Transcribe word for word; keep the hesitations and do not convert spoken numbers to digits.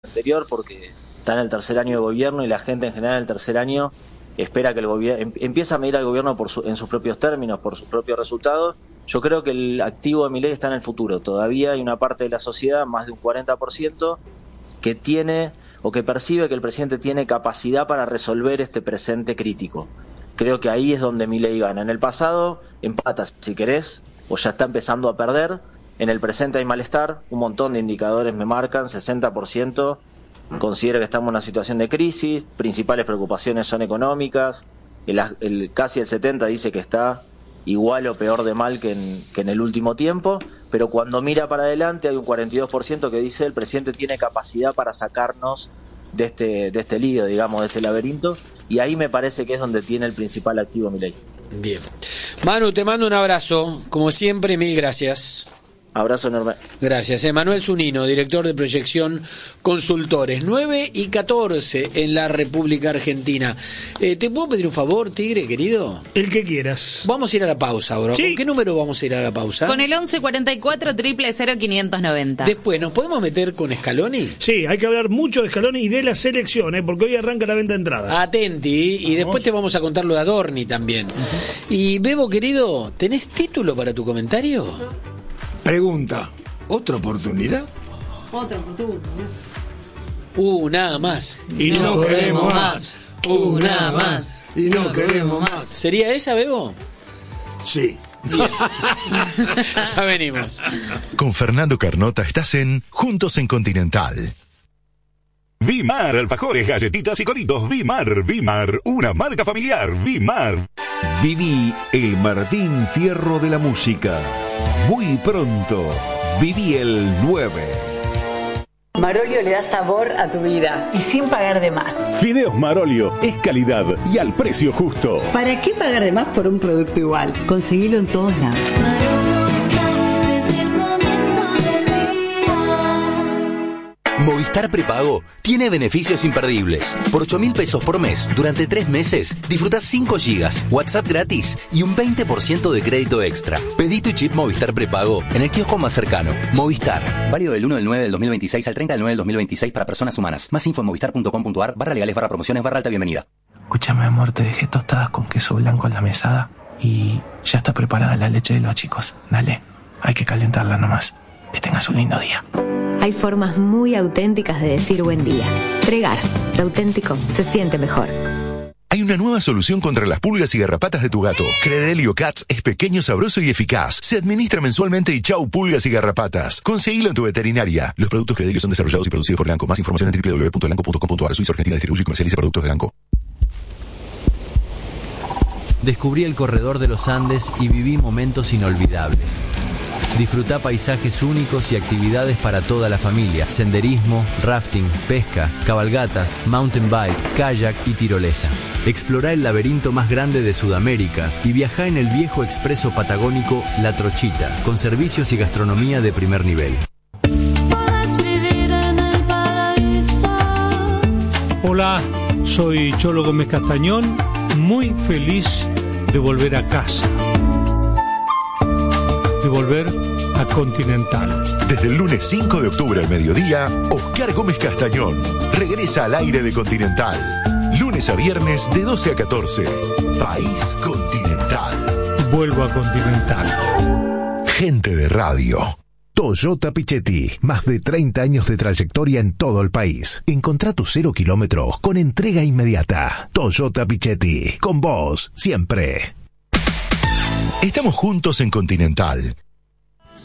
anterior, porque está en el tercer año de gobierno y la gente en general en el tercer año espera que el gobierno empieza a medir al gobierno por su, en sus propios términos, por sus propios resultados. Yo creo que el activo de Milei está en el futuro. Todavía hay una parte de la sociedad, más de un cuarenta por ciento, que tiene o que percibe que el presidente tiene capacidad para resolver este presente crítico. Creo que ahí es donde Milei gana. En el pasado empatas, si querés, o ya está empezando a perder. En el presente hay malestar, un montón de indicadores me marcan, sesenta por ciento considera que estamos en una situación de crisis, principales preocupaciones son económicas, el, el, casi el setenta por ciento dice que está igual o peor de mal que en, que en el último tiempo, pero cuando mira para adelante hay un cuarenta y dos por ciento que dice el presidente tiene capacidad para sacarnos de este, de este lío, digamos, de este laberinto, y ahí me parece que es donde tiene el principal activo Milei. Bien. Manu, te mando un abrazo, como siempre, mil gracias. Abrazo enorme. Gracias. Emanuel Zunino, director de Proyección Consultores. nueve y catorce en la República Argentina. Eh, ¿Te puedo pedir un favor, Tigre, querido? El que quieras. Vamos a ir a la pausa ahora. Sí. ¿Con qué número vamos a ir a la pausa? Con el once cuarenta y cuatro, cero cero, quinientos noventa. Después, ¿nos podemos meter con Scaloni? Sí, hay que hablar mucho de Scaloni y de la selección, ¿eh? Porque hoy arranca la venta de entradas. Atenti, y vamos. Después te vamos a contar lo de Adorni también. Uh-huh. Y Bebo, querido, ¿tenés título para tu comentario? Pregunta, ¿otra oportunidad? Otra oportunidad. Uh, nada más. Y no, no queremos más. Uh, nada más. Y no, no queremos más. ¿Sería esa, Bebo? Sí. Bien. Ya venimos. Con Fernando Carnota estás en Juntos en Continental. Vimar, alfajores, galletitas y coritos. Vimar, Vimar, una marca familiar. Vimar. Viví el Martín Fierro de la música. Muy pronto, viví el nueve. Marolio le da sabor a tu vida y sin pagar de más. Fideos Marolio es calidad y al precio justo. ¿Para qué pagar de más por un producto igual? Conseguilo en todos lados. Movistar Prepago tiene beneficios imperdibles. Por ocho mil pesos por mes, durante tres meses, disfrutás cinco gigas, WhatsApp gratis y un veinte por ciento de crédito extra. Pedí tu chip Movistar Prepago en el kiosco más cercano. Movistar. Válido del uno del nueve del dos mil veintiséis al treinta del nueve del dos mil veintiséis para personas humanas. Más info en movistar punto com punto a r, barra legales, barra promociones, barra alta bienvenida. Escúchame, amor, te dejé tostadas con queso blanco en la mesada y ya está preparada la leche de los chicos. Dale, hay que calentarla nomás. Que tengas un lindo día. Hay formas muy auténticas de decir buen día. Pregar, lo auténtico se siente mejor. Hay una nueva solución contra las pulgas y garrapatas de tu gato. Credelio Cats es pequeño, sabroso y eficaz. Se administra mensualmente y chau pulgas y garrapatas. Conseguilo en tu veterinaria. Los productos Credelio son desarrollados y producidos por Lanco. Más información en doble u doble u doble u punto lanco punto com punto a r. Suiza Argentina distribuye y comercializa productos de Lanco. Descubrí el corredor de los Andes y viví momentos inolvidables. Disfrutá paisajes únicos y actividades para toda la familia. Senderismo, rafting, pesca, cabalgatas, mountain bike, kayak y tirolesa. Explorá el laberinto más grande de Sudamérica y viajá en el viejo expreso patagónico La Trochita, con servicios y gastronomía de primer nivel. Hola, soy Cholo Gómez Castañón, muy feliz de volver a casa. De volver a Continental. Desde el lunes cinco de octubre al mediodía, Oscar Gómez Castañón regresa al aire de Continental. Lunes a viernes de doce a catorce. País Continental. Vuelvo a Continental. Gente de radio. Toyota Pichetti, más de treinta años de trayectoria en todo el país. Encontrá tu cero kilómetros con entrega inmediata. Toyota Pichetti, con vos, siempre. Estamos juntos en Continental.